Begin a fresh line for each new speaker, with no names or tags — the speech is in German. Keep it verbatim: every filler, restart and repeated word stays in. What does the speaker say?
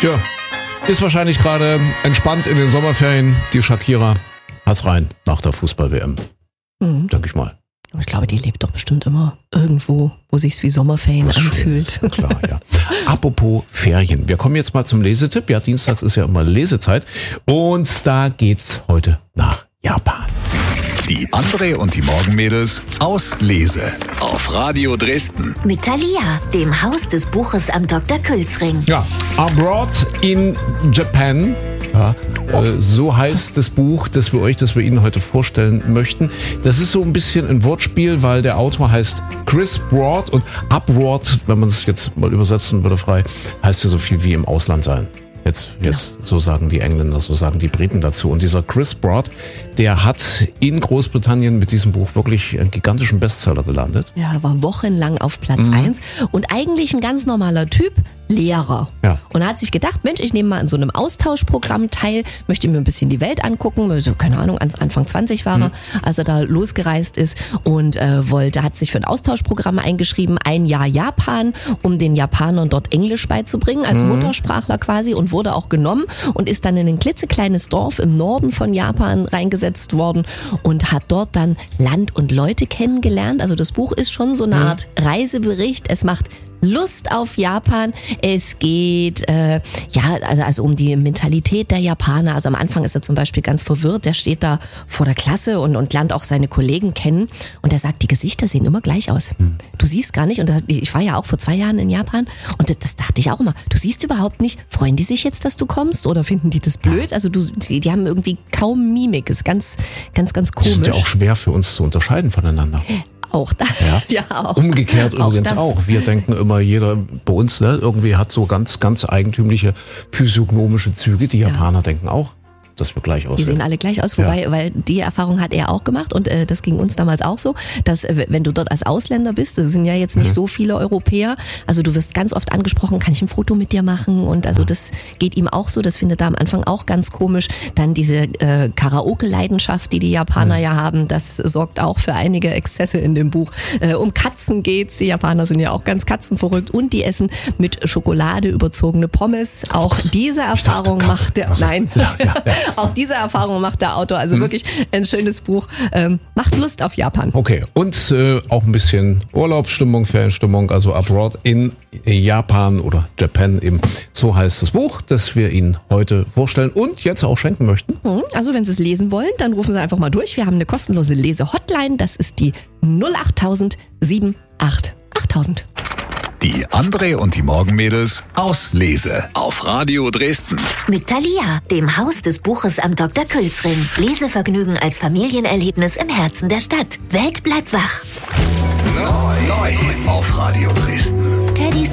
Ja, ist wahrscheinlich gerade entspannt in den Sommerferien. Die Shakira hat's rein nach der Fußball-W M. Mhm. Denke ich mal.
Aber ich glaube, die lebt doch bestimmt immer irgendwo, wo sich's wie Sommerferien
was
anfühlt.
Schön, klar, ja. Apropos Ferien. Wir kommen jetzt mal zum Lesetipp. Ja, dienstags ist ja immer Lesezeit. Und da geht's heute nach Japan.
Die André und die Morgenmädels aus Lese auf Radio Dresden.
Mit Thalia, dem Haus des Buches am Doktor Külsring.
Ja, Abroad in Japan. Ja, äh, so heißt das Buch, das wir euch, das wir Ihnen heute vorstellen möchten. Das ist so ein bisschen ein Wortspiel, weil der Autor heißt Chris Broad und Abroad, wenn man es jetzt mal übersetzen würde frei, heißt ja so viel wie im Ausland sein. Jetzt, jetzt so sagen die Engländer, so sagen die Briten dazu. Und dieser Chris Broad, der hat in Großbritannien mit diesem Buch wirklich einen gigantischen Bestseller gelandet.
Ja, war wochenlang auf Platz mhm. eins und eigentlich ein ganz normaler Typ, Lehrer.
Ja.
Und er hat sich gedacht, Mensch, ich nehme mal an so einem Austauschprogramm teil, möchte mir ein bisschen die Welt angucken, also, keine Ahnung, Anfang zwanzig war er, mhm. als er da losgereist ist und äh, wollte, hat sich für ein Austauschprogramm eingeschrieben, ein Jahr Japan, um den Japanern dort Englisch beizubringen, als mhm. Muttersprachler quasi, und wurde auch genommen und ist dann in ein klitzekleines Dorf im Norden von Japan reingesetzt worden und hat dort dann Land und Leute kennengelernt. Also das Buch ist schon so eine mhm. Art Reisebericht. Es macht Lust auf Japan. Es geht äh, ja also, also um die Mentalität der Japaner. Also am Anfang ist er zum Beispiel ganz verwirrt. Der steht da vor der Klasse und, und lernt auch seine Kollegen kennen. Und er sagt, die Gesichter sehen immer gleich aus. Hm. Du siehst gar nicht, und das, ich war ja auch vor zwei Jahren in Japan und das, das dachte ich auch immer, du siehst überhaupt nicht, freuen die sich jetzt, dass du kommst oder finden die das blöd? Also du, die, die haben irgendwie kaum Mimik. Ist ganz, ganz, ganz komisch.
Das ist ja auch schwer für uns zu unterscheiden voneinander.
Auch das.
Ja,
ja auch.
Umgekehrt
auch
übrigens
das.
auch. Wir denken immer, jeder bei uns, ne, irgendwie hat so ganz, ganz eigentümliche physiognomische Züge. Die Japaner ja. denken auch, dass wir gleich aussehen.
Die sehen alle gleich aus, wobei,
ja.
weil die Erfahrung hat er auch gemacht und äh, das ging uns damals auch so, dass äh, wenn du dort als Ausländer bist, das sind ja jetzt nicht mhm. so viele Europäer, also du wirst ganz oft angesprochen, kann ich ein Foto mit dir machen, und also das geht ihm auch so, das findet er am Anfang auch ganz komisch. Dann diese äh, Karaoke-Leidenschaft, die die Japaner mhm. ja haben, das sorgt auch für einige Exzesse in dem Buch. Äh, um Katzen geht's, die Japaner sind ja auch ganz katzenverrückt und die essen mit Schokolade überzogene Pommes. Auch diese Erfahrung dachte, macht der, also, nein, ja, ja, ja. Auch diese Erfahrung macht der Autor, also hm. wirklich ein schönes Buch, ähm, macht Lust auf Japan.
Okay, und äh, auch ein bisschen Urlaubsstimmung, Ferienstimmung, also Abroad in Japan oder Japan eben. So heißt das Buch, das wir Ihnen heute vorstellen und jetzt auch schenken möchten.
Also wenn Sie es lesen wollen, dann rufen Sie einfach mal durch. Wir haben eine kostenlose Lese-Hotline, das ist die null acht tausend sieben acht achttausend.
Die André und die Morgenmädels aus Lese auf Radio Dresden.
Mit Thalia, dem Haus des Buches am Doktor Külsring. Lesevergnügen als Familienerlebnis im Herzen der Stadt. Welt bleibt wach.
Neu, neu auf Radio Dresden.
Teddys